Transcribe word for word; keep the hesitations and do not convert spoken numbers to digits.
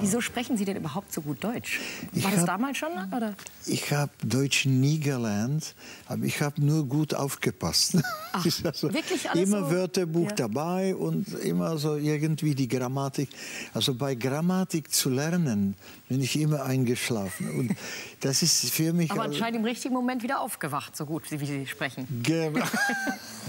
Wieso sprechen Sie denn überhaupt so gut Deutsch? Ich War das hab, damals schon? Oder? Ich habe Deutsch nie gelernt, aber ich habe nur gut aufgepasst. Ach, also wirklich alles immer so? Wörterbuch Ja. dabei und immer so irgendwie die Grammatik. Also bei Grammatik zu lernen, bin ich immer eingeschlafen. Und das ist für mich... Aber anscheinend im richtigen Moment wieder aufgewacht, so gut wie Sie sprechen. Genau.